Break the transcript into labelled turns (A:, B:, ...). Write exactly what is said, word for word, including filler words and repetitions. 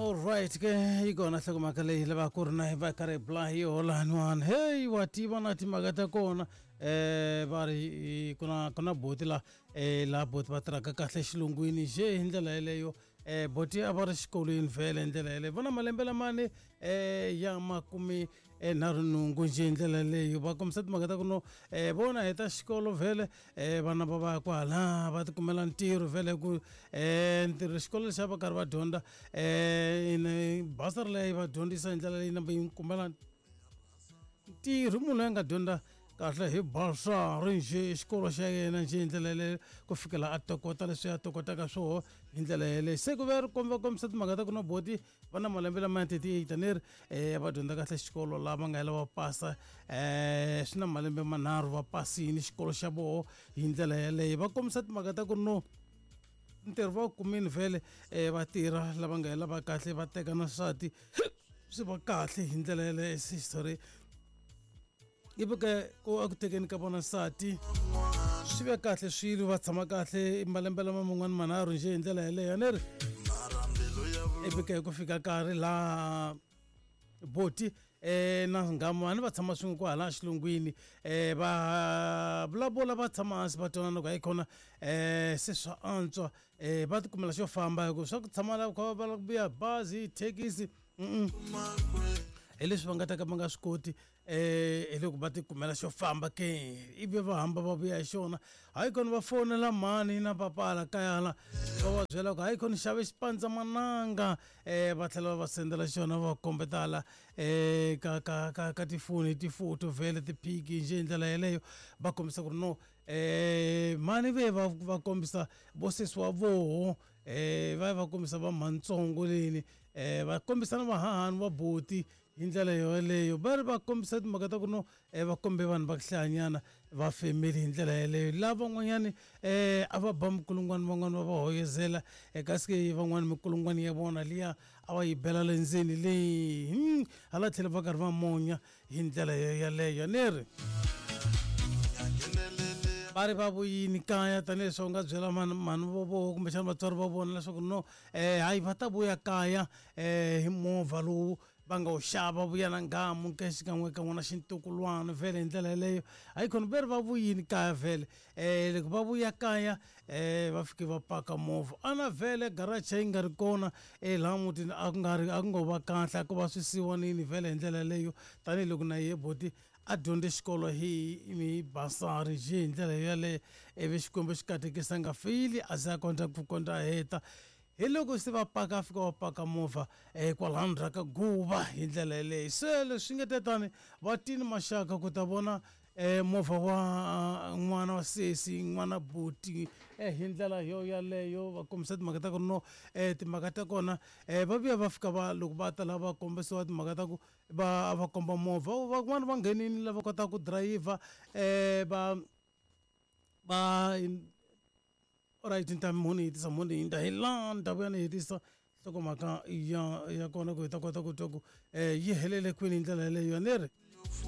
A: All right, ke igona hlokomhaka leyi lava ku ri na va karhi bla hi holaniwani hey wa tiva na timhaka ta kona eh va ri ku na ku na boti la eh la boti va tirhaka kahle xilungwini je hi ndlela yeleyo eh boti a va ri xikolweni vhele hi ndlela yeleyo vona malembe lamani eh ya makumi nharhu nhungu nje hi ndlela yeleyo va kombisa timhaka ta ku no eh vona heta xikolo vhele eh vana va va kwala va tikumela ntirho vhele ku eh ntirho xikolo lexi va karhi va dyondza eh in basari leyi va dyondzisa hi ndlela leyi na yi kumela ntirho munhu a nga dyondza kahle hi basari nje xikolo xa yena nje hi ndlela yeleyo ku fikela a tokota leswi a tokotaka swoho hi ndlela yeleyo se ku ve ri komba kombisa timhaka ta ku no boti va na malembe lama ya thirty-eight a ni ri um va dyondza kahle xikolo laha va nga hela va pasa um swi na malembe manharhu va pasini xikolo xa voho hi ndlela yeleyo va kombisa timhaka ta ku ri no ntirho va kumini vhele um va tirha lava nga hela va kahle va teka na swati swi va kahle hi ndlela yeleyo sorry ivi ke ku a ku tekeni ka vona nsati swi ve kahle swilo va tshama kahle malembe lama man'wani manharhu nje hi ndlela yeleyo a ni ri ivi ke ku fika nkarhi laha boti eh na ngama ni va tshama swin'we ku hala xilungwini eh va vulavula va tshama hansi va twanana ku hayi khona eh se swa antswa eh va ti kumela xo famba hi ku swa ku tshama la ku va la ku biya bazi thekisi hi leswi va nga ta ka va nga swi koti eh hi loko va ti kumela xo famba ke ivi va hamba va vuya hi xona hayi kona va fonela mhani na papala kaya la va va byela ku hayi kona xave xipandzamananga eh va tlhela va va sendela xona va kombetala eh ka ka ka ka tifoni tifoto vhele tiphiki nje hi ndlela yeleyo va kombisa ku ri no eh mani ve va va kombisa bosesi wa voho eh va va kombisa va mantsongo leni eh va kombisa na vahahani va boti hi ndlela yeleyo va ri va kombisa timhaka ta ku no eh va kombe vanhu va ku hlayanyana va family hi ndlela yeleyo lava van'wanyani eh a va ba mikulungwani van'wani va va hoyezela eka sike van'wani mikulungwani ya vona liya a va yi bela le ndzeni leyi hala tlhela va karhi va monya hi ndlela yeleyo ni ri va ri va vuyini kaya tanihileswi u nga byela mani vo vo kumbexana vatswari va vona leswaku no um hayi va ta vuya kaya um hi movha lowu va nga wu xava vuya na ngamu ke xikan'we ka n'wana xintukulwana vhele hi ndlela yeleyo hayi khona ve ri va vuyini kaya vhele um loko va vuya kaya um va fike va paka movha a na vhele garacha yi nga ri kona um laha mutini a ku nga ri a ku ngo va kahle a ku va swi siwanini vhele hi ndlela yeleyo tanihiloko na ye boti a dyondze xikolo hi hi basari je hi ndlela yaleyo ivi xikwembu xi katekisa nga feyili a ze a kondza ku kondza heta hi loko se va paka a fika va paka movha um kwalani ndzhaka guva hi ndlela yeleyo se leswi nga te tani va tini maxaka ku ta vona um movha wa n'wana wa sesi n'wana boti um hi ndlela yo yaleyo va kombisa timhaka ta ku ri no um timhaka ta kona um va vuya va fika va loko va ta lava va kombisiwa timhaka ta ku va va komba movha van'wani va nghenini lava kotaka ku dirayivha um va va alright ni ta muni hetisa muni hi ta hi laha ni ta vuya ni hetisa nhlokomhaka ya ya kona ku hi ta kota ku twa ku um yi helele kwini hi ndlela yeleyo a ni ri